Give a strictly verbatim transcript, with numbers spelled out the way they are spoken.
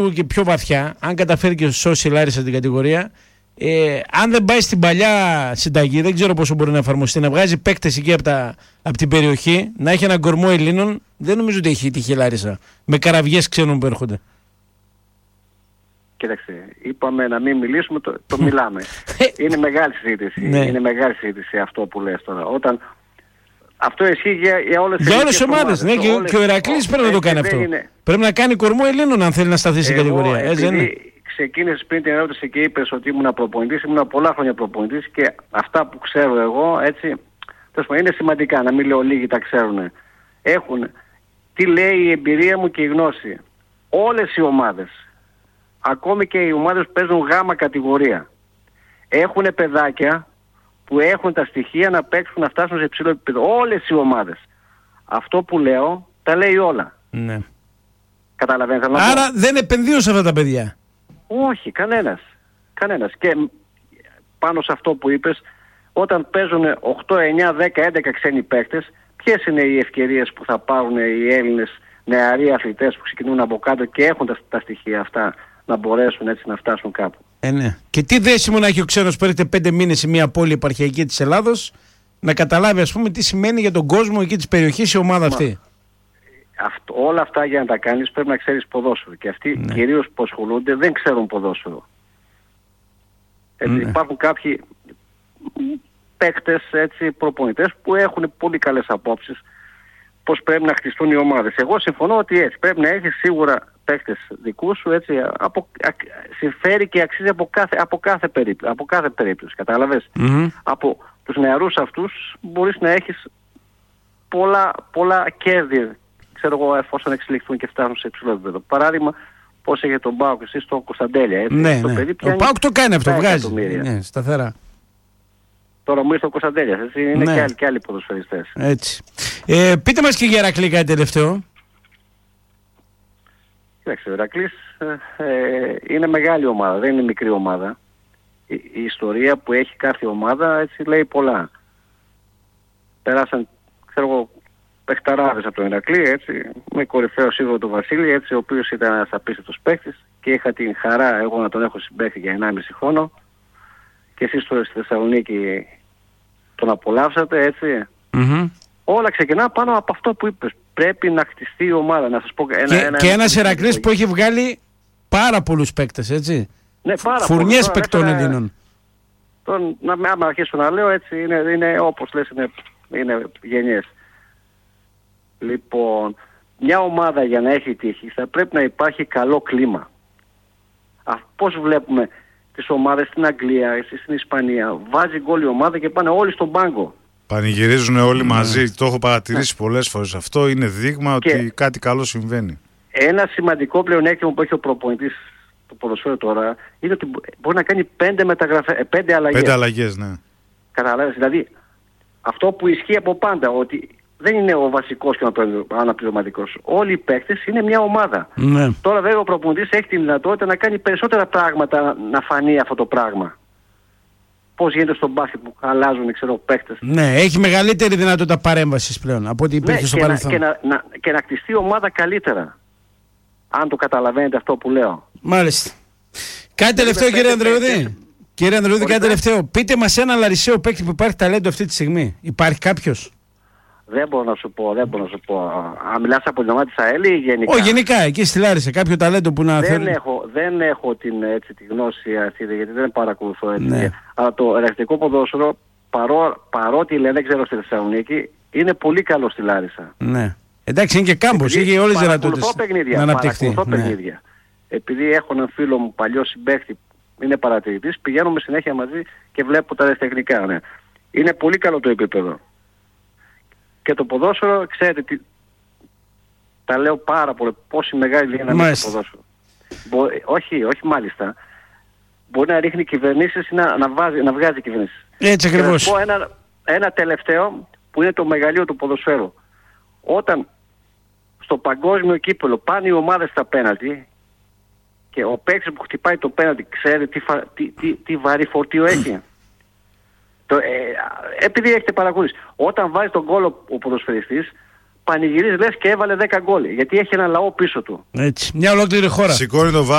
και πιο βαθιά, αν καταφέρει και σώσει η Λάρισα την κατηγορία, ε, αν δεν πάει στην παλιά συνταγή, δεν ξέρω πόσο μπορεί να εφαρμοστεί, να βγάζει παίκτες εκεί από, τα, από την περιοχή, να έχει έναν κορμό Ελλήνων, δεν νομίζω ότι έχει τύχη η Λάρισα. Με καραβιές ξένων που έρχονται. Κοίταξε, είπαμε να μην μιλήσουμε, το, το μιλάμε. Είναι μεγάλη συζήτηση. Ναι. Είναι μεγάλη συζήτηση αυτό που λες τώρα. Όταν... Αυτό ισχύει για, για όλες τις ομάδες. ομάδες ναι, και, όλες... και ο Ηρακλής πρέπει να το κάνει αυτό. Είναι... Πρέπει να κάνει κορμό Ελλήνων αν θέλει να σταθεί στην κατηγορία. Έτσι δεν είναι. Ξεκίνησες πριν την ερώτηση και είπες ότι ήμουν προπονητής, ήμουν πολλά χρόνια προπονητής και αυτά που ξέρω εγώ, έτσι, είναι σημαντικά, να μην λέω λίγοι τα ξέρουν. Έχουν, τι λέει η εμπειρία μου και η γνώση. Όλες οι ομάδες, ακόμη και οι ομάδες που παίζουν γάμα κατηγορία, έχουν παιδάκια που έχουν τα στοιχεία να παίξουν, να φτάσουν σε υψηλό επίπεδο. Όλες οι ομάδες. Αυτό που λέω, τα λέει όλα. Ναι. Καταλαβαίνετε. Άρα δεν επενδύουν σε αυτά τα παιδιά. Όχι, κανένας. Κανένας. Και πάνω σε αυτό που είπες, όταν παίζουν οκτώ, εννιά, δέκα, έντεκα ξένοι παίκτες, ποιες είναι οι ευκαιρίες που θα πάρουν οι Έλληνες νεαροί αθλητές που ξεκινούν από κάτω και έχουν τα, τα στοιχεία αυτά να μπορέσουν έτσι να φτάσουν κάπου. Ε, ναι. Και τι δέσιμο να έχει ο ξένος που έρχεται πέντε μήνες σε μια πόλη επαρχιακή της Ελλάδος να καταλάβει, ας πούμε, τι σημαίνει για τον κόσμο εκεί της περιοχής η ομάδα αυτή. Μα, αυτό, όλα αυτά για να τα κάνεις πρέπει να ξέρεις ποδόσφαιρο. Και αυτοί ναι. κυρίως που ασχολούνται δεν ξέρουν ποδόσφαιρο. Έτσι, ναι. Υπάρχουν κάποιοι παίκτες, έτσι, προπονητές που έχουν πολύ καλές απόψεις πώς πρέπει να χτιστούν οι ομάδες. Εγώ συμφωνώ ότι έτσι πρέπει να έχεις σίγουρα παίκτες δικούς σου, έτσι, από, α, συμφέρει και αξίζει από κάθε, από κάθε, περίπτωση, από κάθε περίπτωση, κατάλαβες. Mm-hmm. Από τους νεαρούς αυτούς μπορείς να έχεις πολλά, πολλά κέρδη, ξέρω εγώ, εφόσον εξελιχθούν και φτάσουν σε υψηλό επίπεδο. Παράδειγμα, πώς έχει τον ΠΑΟΚ εσύ στο Κωνσταντέλια, έτσι. Ναι, το ναι. παιδί ο ΠΑΟΚ το κάνει αυτό, βγάζει. Ναι, σταθερά. Τώρα μου ήρθε ο Κωνσταντέλιας, έτσι, είναι ναι. και, άλλοι, και άλλοι ποδοσφαιριστές. Έτσι. Ε, πείτε μας και για Ηρακλή κάτι τελευταίο. Κοίταξε, ο Ηρακλής ε, ε, είναι μεγάλη ομάδα, δεν είναι μικρή ομάδα. Η, η ιστορία που έχει κάθε ομάδα, έτσι, λέει πολλά. Περάσαν, ξέρω εγώ, παιχταράδες από τον Ηρακλή, έτσι, με κορυφαίο σύμβολο του Βασίλη, έτσι, ο οποίος ήταν ένας απίστευτος παίκτης και είχα την χαρά εγώ να τον έχω συμπαίχτη για ενάμιση χρόνο και εσείς τώρα στη Θεσσαλονίκη τον απολαύσατε, έτσι. Mm-hmm. Όλα ξεκινά πάνω από αυτό που είπες. Πρέπει να χτιστεί η ομάδα, να σας πω ένα, και, ένα, και ένα, ένας Ηρακλής που έχει βγάλει πάρα πολλούς παίκτες, έτσι. Ναι, πάρα φουρνιές παικτών Ελλήνων. Τον, να, άμα αρχίσω να λέω, έτσι, είναι, είναι όπως λες, είναι, είναι γενιές. Λοιπόν, μια ομάδα για να έχει τύχη θα πρέπει να υπάρχει καλό κλίμα. Α, πώς βλέπουμε τις ομάδες στην Αγγλία, στην Ισπανία, βάζει γκολ η ομάδα και πάνε όλοι στον πάγκο. Πανηγυρίζουν όλοι μαζί, mm. το έχω παρατηρήσει mm. πολλές φορές. Αυτό είναι δείγμα και ότι κάτι καλό συμβαίνει. Ένα σημαντικό πλεονέκτημα που έχει ο προπονητής του ποδοσφαίρου τώρα είναι ότι μπορεί να κάνει πέντε, μεταγραφές, πέντε αλλαγές. Πέντε αλλαγές, ναι. Καταλάβεις, δηλαδή αυτό που ισχύει από πάντα, ότι δεν είναι ο βασικός και ο αναπληρωματικός. Όλοι οι παίκτες είναι μια ομάδα. Ναι. Τώρα βέβαια ο προπονητής έχει τη δυνατότητα να κάνει περισσότερα πράγματα να φανεί αυτό το πράγμα. Πώς γίνεται στο μπάσκετ που αλλάζουν, ξέρω, παίκτες. Ναι, έχει μεγαλύτερη δυνατότητα παρέμβασης πλέον από ό,τι υπήρχε ναι, στο παρελθόν. Και να, και, να, και να κτιστεί η ομάδα καλύτερα. Αν το καταλαβαίνετε αυτό που λέω. Μάλιστα. Κάτι τελευταίο, κύριε Ανδρεούδη. Κύριε Ανδρεούδη, κάτι τελευταίο. Πείτε μας ένα λαρισαίο παίκτη που υπάρχει ταλέντο αυτή τη στιγμή. Υπάρχει κάποιος? Δεν μπορώ να σου πω, δεν μπορώ να σου πω. Αν μιλάς από την ομάδα της ΑΕΛ ή γενικά? Όχι, γενικά, εκεί στη Λάρισα, κάποιο ταλέντο που να δεν θέλει. Έχω, δεν έχω την, έτσι, τη γνώση αυτή, γιατί δεν παρακολουθώ έτσι. Ναι. Αλλά το ερευνητικό ποδόσφαιρο, παρό, παρότι λένε, δεν ξέρω στη Θεσσαλονίκη, είναι πολύ καλό στη Λάρισα. Ναι. Εντάξει, είναι και κάμπος, είχε όλες τις δυνατότητες να αναπτυχθεί. Παρακολουθώ ναι. παιχνίδια. Επειδή έχω έναν φίλο μου, παλιό συμπαίχτη, είναι παρατηρητής, πηγαίνουμε συνέχεια μαζί και βλέπω τα τεχνικά. Ναι. Είναι πολύ καλό το επίπεδο. Και το ποδόσφαιρο, ξέρετε, τι, τα λέω πάρα πολύ, πόση μεγάλη δύναμη είναι το ποδόσφαιρο. Μπο, όχι, όχι μάλιστα. Μπορεί να ρίχνει κυβερνήσεις ή να, να, βάζει, να βγάζει κυβερνήσεις. Έτσι ακριβώς. Και να πω ένα, ένα τελευταίο που είναι το μεγαλείο του ποδοσφαίρου. Όταν στο παγκόσμιο κύπελλο πάνε οι ομάδες στα πέναλτι και ο παίκτης που χτυπάει το πέναλτι ξέρει τι, φα, τι, τι, τι βαρύ φορτίο έχει. Το, ε, επειδή έχετε παρακολουθήσει, όταν βάζει τον γκολ ο, ο ποδοσφαιριστής, πανηγυρίζει λες και έβαλε δέκα γκολ. Γιατί έχει ένα λαό πίσω του. Έτσι. Μια ολόκληρη χώρα. Σηκώνει το